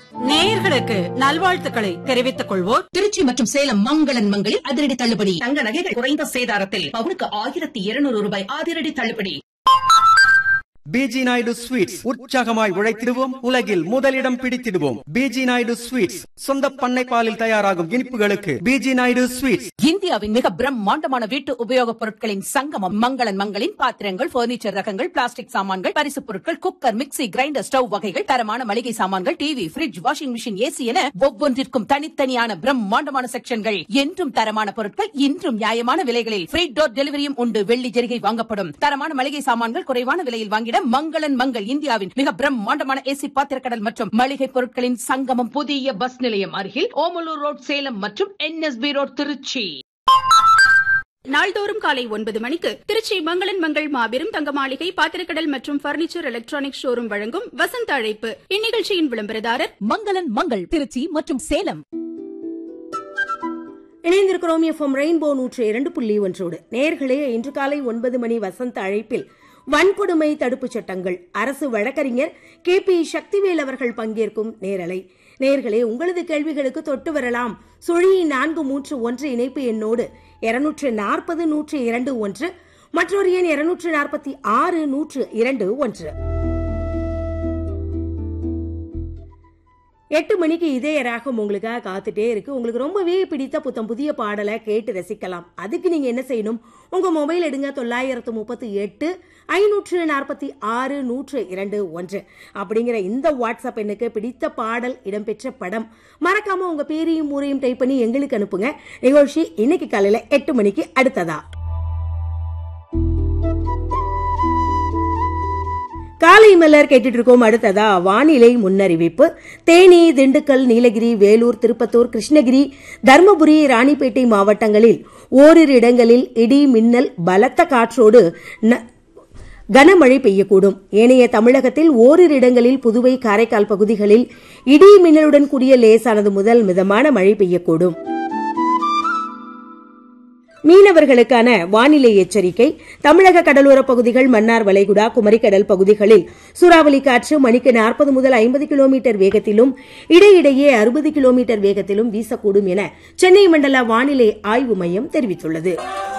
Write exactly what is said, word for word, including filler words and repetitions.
நேயர்களுக்கு நல்வாழ்த்துக்களை தெரிவித்துக் கொள்வோர் திருச்சி மற்றும் சேலம் மங்களன் மங்களில் அதிரடி தள்ளுபடி. தங்க நகைகள் குறைந்த சேதாரத்தில் பவுனுக்கு ஆயிரத்தி இருநூறு ரூபாய் அதிரடி தள்ளுபடி. பிஜி நாயுடு ஸ்வீட்ஸ், உற்சாகமாய் உழைத்திடுவோம், உலகில் முதலிடம் பிடித்திடுவோம். பிஜி நாயுடு ஸ்வீட்ஸ், சொந்த பண்ணை பாலில் தயாராகும் இனிப்புகளுக்கு பிஜி நாயுடு ஸ்வீட்ஸ். இந்தியாவின் மிக பிரம்மாண்டமான வீட்டு உபயோகப் பொருட்களின் சங்கமம் மங்களன் மங்களின் பாத்திரங்கள், பர்னிச்சர் ரகங்கள், பிளாஸ்டிக் சாமான்கள், பரிசுப் பொருட்கள், குக்கர், மிக்ஸி, கிரைண்டர், ஸ்டவ் வகைகள், தரமான மளிகை சாமான்கள், TV, bridge, washing machine, AC என ஒவ்வொன்றிற்கும் தனித்தனியான பிரம்மாண்டமான செக்ஷன்கள். என்றும் தரமான பொருட்கள், இன்றும் நியாயமான விலைகளில் ஃப்ரீ டோர் டெலிவரியும் உண்டு. வெள்ளி ஜெரிகை வாங்கப்படும். தரமான மளிகை சாமான்கள் குறைவான விலையில் வாங்கிட மங்களன் மங்கள், இந்தியாவின் மிக பிரம்மாண்டமான ஏசி பாத்திரக்கடல் மற்றும் மளிகை பொருட்களின் சங்கமம். புதிய பஸ் நிலையம் அருகில் ஓமலூர் ரோட் சேலம் மற்றும் என்எஸ்பி ரோட் திருச்சி. நாள்தோறும் காலை ஒன்பது மணிக்கு திருச்சி மங்களன் மங்கள் மாபெரும் தங்க மாளிகை பாத்திரக்கடல் மற்றும் பர்னிச்சர் எலக்ட்ரானிக் ஷோரூம் வழங்கும் வசந்த அழைப்பு. இந்நிகழ்ச்சியின் விளம்பரதாரர் மங்களன் மங்கள், திருச்சி மற்றும் சேலம். இணைந்திருக்கிறோம் எஃப்எம் ரெயின்போ நூற்று இரண்டு புள்ளி ஒன்றோடு. நேர்களே, இன்று காலை ஒன்பது மணி வசந்த அழைப்பில் வன்கொடுமை தடுப்புச் சட்டங்கள், அரசு வழக்கறிஞர் கே பி சக்திவேல் அவர்கள் பங்கேற்கும் நேரலை. நேர்களே, உங்களது கேள்விகளுக்கு தொட்டு வரலாம். சுழி நான்கு மூன்று ஒன்று இணைப்பு எண்ணோடு இருநூற்று நாற்பது நூற்று இரண்டு ஒன்று, மற்றொரு எண் இருநூற்று நாற்பத்தி ஆறு நூற்று இரண்டு ஒன்று. எட்டு மணிக்கு இதய ராகம் உங்களுக்காக காத்துட்டே இருக்கு. உங்களுக்கு ரொம்பவே பிடித்த புத்தம் புதிய பாடலை கேட்டு ரசிக்கலாம். அதுக்கு நீங்க என்ன செய்யணும்? உங்க மொபைல் எடுங்க, தொள்ளாயிரத்து முப்பத்தி எட்டு ஐநூற்று நாற்பத்தி ஆறு நூற்று இரண்டு ஒன்று அப்படிங்கிற இந்த வாட்ஸ்அப் எண்ணுக்கு பிடித்த பாடல், இடம்பெற்ற படம், மறக்காம உங்க பேரையும் ஊரையும் டைப் பண்ணி எங்களுக்கு அனுப்புங்க. நிகழ்ச்சி இன்னைக்கு காலையில எட்டு மணிக்கு அடுத்ததா. காலை மலர் கேட்டுட்டு இருக்கோம். அடுத்ததா வானிலை முன்னறிவிப்பு. தேனி, திண்டுக்கல், நீலகிரி, வேலூர், திருப்பத்தூர், கிருஷ்ணகிரி, தர்மபுரி, ராணிப்பேட்டை மாவட்டங்களில் ஓரிரு இடங்களில் இடி, மின்னல், பலத்த காற்றோடு கனமழை பெய்யக்கூடும். ஏனைய தமிழகத்தில் ஓரிரு இடங்களில் புதுவை, காரைக்கால் பகுதிகளில் இடி, மின்னலுடன் கூடிய லேசானது முதல் மிதமான மழை பெய்யக்கூடும். மீனவர்களுக்கான வானிலை எச்சரிக்கை. தமிழக கடலோர பகுதிகள், மன்னார் வளைகுடா, குமரிக்கடல் பகுதிகளில் சூறாவளி காற்று மணிக்கு நாற்பது முதல் ஐம்பது கிலோமீட்டர் வேகத்திலும் இடையிடையே அறுபது கிலோமீட்டர் வேகத்திலும் வீசக்கூடும் என சென்னை மண்டல வானிலை ஆய்வு மையம் தெரிவித்துள்ளது.